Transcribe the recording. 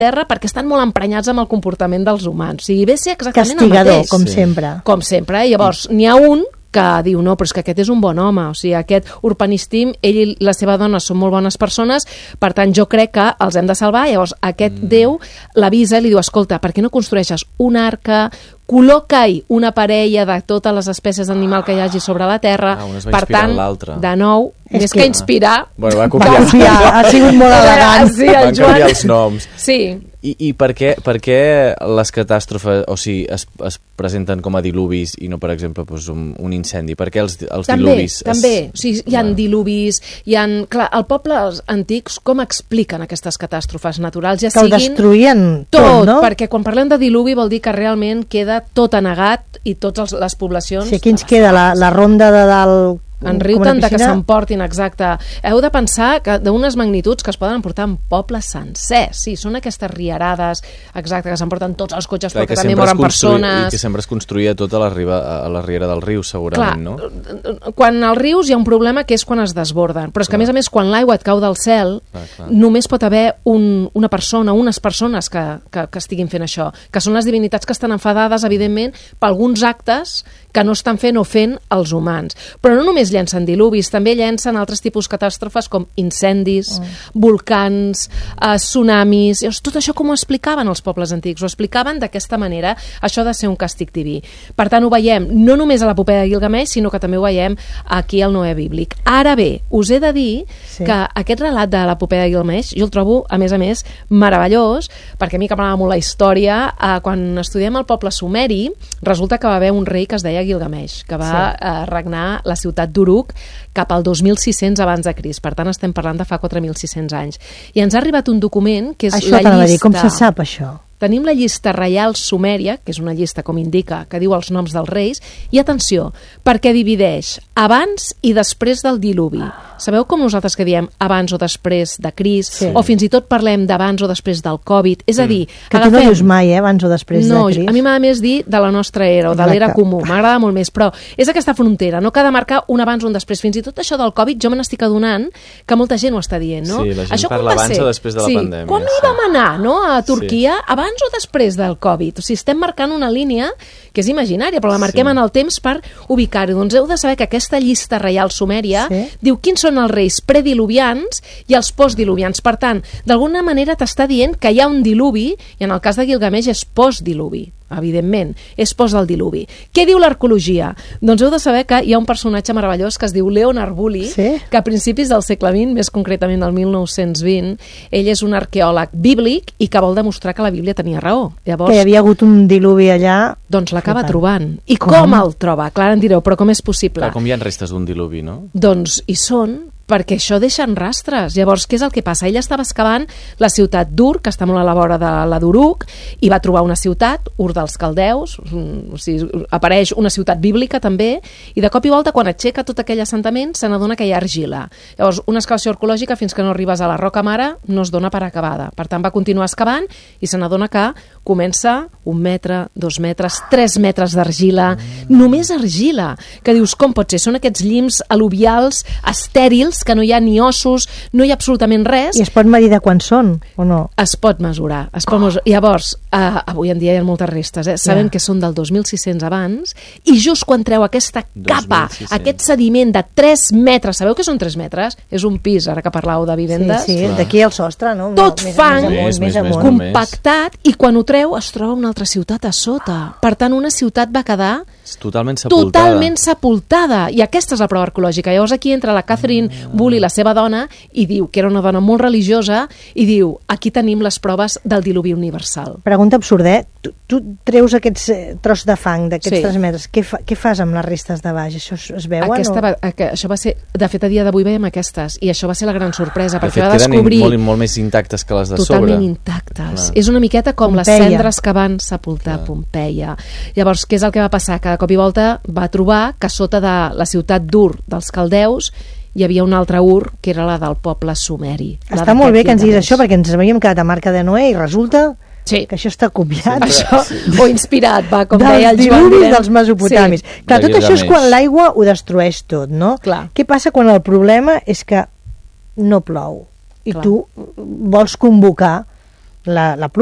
terra perquè estan molt emprenyats amb el comportament dels humans. O sigui, ve a ser exactament castigador, el mateix. com sempre. Com sempre. Llavors, n'hi ha un que diu, no, però és que aquest és un bon home, o sigui, aquest Urpanistim, ell i la seva dona són molt bones persones, per tant, jo crec que els hem de salvar. Llavors, aquest Déu l'avisa i li diu, escolta, per què no construeixes una arca, col·loca-hi una parella de totes les espècies d'animal que hi hagi sobre la Terra, un es va per inspirar tant, en l'altre. de nou, més que inspirar... Bueno, va Va copiar. copiar, ha sigut molt elegant. Sí, el Van Joan... canviar els noms. Sí, I per què les catàstrofes, o sigui, es presenten com a dilubis i no, per exemple, doncs un incendi? Per què els dilubis... També. O sigui, hi ha dilubis, hi ha... Clar, el pobles antics com expliquen aquestes catàstrofes naturals? Ja Que ho siguin destruïen tot, no? perquè quan parlem de diluvi vol dir que realment queda tot anegat i totes les poblacions... Sí, aquí ens queda la ronda de dalt... En riu tant de que s'emportin, exacte. Heu de pensar que d'unes magnituds que es poden emportar en pobles sencers. Sí, són aquestes riarades, exacte, que s'emporten tots els cotxes, però que també moren persones. I que sempre es construïa tot a la riera del riu, segurament, no? Quan als rius hi ha un problema que és quan es desborden, però és que a més, quan l'aigua et cau del cel, només pot haver una persona, unes persones que estiguin fent això, que són les divinitats que estan enfadades, evidentment, per alguns actes que no estan fent o fent els humans. Però no només llencen diluvis, també llencen altres tipus de catàstrofes com incendis, volcans, tsunamis... Tot això com ho explicaven els pobles antics? Ho explicaven d'aquesta manera, això de ser un càstig diví. Per tant, ho veiem no només a l'epopeia de Gilgamesh, sinó que també ho veiem aquí al Noè bíblic. Ara bé, us he de dir que aquest relat de l'epopeia de Gilgamesh jo el trobo, a més, meravellós, perquè a mi que m'agrada molt la història, quan estudiem el poble sumeri, resulta que va haver un rei que es deia Gilgamesh, que va regnar la ciutat d'Uruk cap al 2600 abans de Crist. Per tant, estem parlant de fa 4.600 anys. I ens ha arribat un document que és això la llista... Dir, com se sap, això? Tenim la llista reial sumèria, que és una llista, com indica, que diu els noms dels reis, i atenció, perquè divideix abans i després del diluvi. Sabeu com nosaltres que diem abans o després de Crist, o fins i tot parlem d'abans o després del Covid? És a dir, que tu no dius mai, abans o després de Crist. No, a mi m'agrada més dir de la nostra era, o de l'era comú, m'agrada molt més, però és aquesta frontera, no que ha de marcar un abans o un després. Fins i tot això del Covid jo me n'estic adonant que molta gent ho està dient, no? Sí, la gent parla abans o després de la pandèmia. Quan hi vam anar, no?, a Turquia, abans o després del Covid. O sigui, estem marcant una línia que és imaginària, però la marquem en el temps per ubicar-ho. Doncs heu de saber que aquesta llista reial sumèria diu quins són els reis prediluvians i els postdiluvians. Per tant, d'alguna manera t'està dient que hi ha un diluvi, i en el cas de Gilgamesh és postdiluvi. Evidentment, és post del diluvi. Què diu l'arqueologia? Doncs heu de saber que hi ha un personatge meravellós que es diu Leonard Woolley, que a principis del segle XX, més concretament el 1920, ell és un arqueòleg bíblic i que vol demostrar que la Bíblia tenia raó. Llavors, que hi havia hagut un diluvi allà... Doncs l'acaba trobant. I com el troba? Clar, en direu, però com és possible? Clar, com hi ha restes d'un diluvi, no? Doncs hi són, perquè això deixen rastres. Llavors, què és el que passa? Ell estava excavant la ciutat d'Ur, que està molt a la vora de la d'Uruk, i va trobar una ciutat, Ur dels Caldeus, o sigui, apareix una ciutat bíblica també, i de cop i volta, quan aixeca tot aquell assentament, se n'adona que hi ha argila. Llavors, una excavació arqueològica, fins que no arribes a la roca mare, no es dona per acabada. Per tant, va continuar excavant i se n'adona que comença 1 metre, 2 metres, 3 metres d'argila, només argila, que dius, com pot ser? Són aquests llims al·luvials estèrils que no hi ha ni ossos, no hi ha absolutament res. I es pot medir de quan són, o no? Es pot mesurar. Llavors, avui en dia hi ha moltes restes, sabem que són del 2600 abans, i just quan treu aquesta capa, aquest sediment de 3 metres, sabeu què són 3 metres? És un pis, ara que parlàveu de vivendes. Sí, d'aquí al sostre, no? Tot fang, compactat, i quan ho treu es troba una altra ciutat a sota. Per tant, una ciutat va quedar totalment sepultada. I aquesta és la prova arqueològica. Llavors aquí entra la Catherine Woolley, la seva dona, i diu que era una dona molt religiosa, i diu, aquí tenim les proves del diluvi universal. Pregunta absurda, tu treus aquests tros de fang d'aquests 3 metres, què fas amb les restes de baix? Això es veuen? Això va ser, de fet, a dia d'avui veiem aquestes, i això va ser la gran sorpresa, perquè va descobrir... Queden molt més intactes que les de sobre. Totalment intactes. És una miqueta com les cendres que van sepultar Pompeia. Llavors, què és el que va passar? Que de cop i volta va trobar que sota de la ciutat d'Ur dels Caldeus hi havia una altra Ur, que era la del poble sumeri. Està molt bé que ens diguis això, perquè ens havíem quedat a Marca de Noè i resulta que això està copiat. O inspirat, com deia el Joan. Dels diluvis dels mesopotamis. Clar, tot això és quan l'aigua ho destrueix tot, no? Què passa quan el problema és que no plou i tu vols convocar la